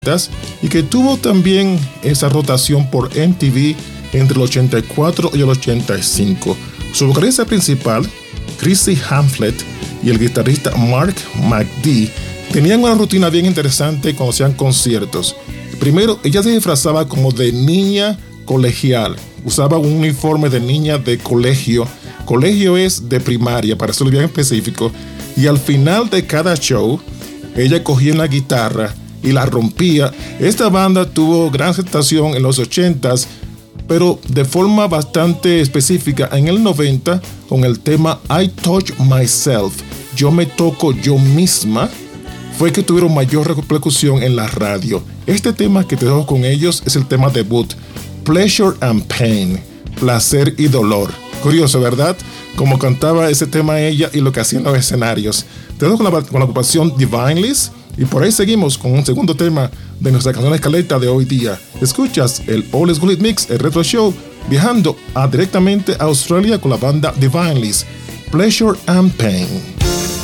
y que tuvo también esa rotación por MTV entre el 84 y el 85. Su vocalista principal, Chrissy Hamflett, y el guitarrista Mark McD tenían una rutina bien interesante cuando hacían conciertos. Primero, ella se disfrazaba como de niña colegial, usaba un uniforme de niña de colegio. Colegio es de primaria, para ser bien específico, y al final de cada show, ella cogía una guitarra y la rompía. Esta banda tuvo gran aceptación en los 80s, pero de forma bastante específica en el 90 con el tema I Touch Myself, yo me toco yo misma, fue que tuvieron mayor repercusión en la radio. Este tema que te dejo con ellos es el tema debut, Pleasure and Pain, placer y dolor. Curioso, ¿verdad? Como cantaba ese tema ella y lo que hacía en los escenarios. Te dejo con la ocupación Divineless y por ahí seguimos con un segundo tema de nuestra canción escaleta de hoy día. Escuchas el All School Hit Mix, el Retro Show, viajando directamente a Australia con la banda Divineless, Pleasure and Pain.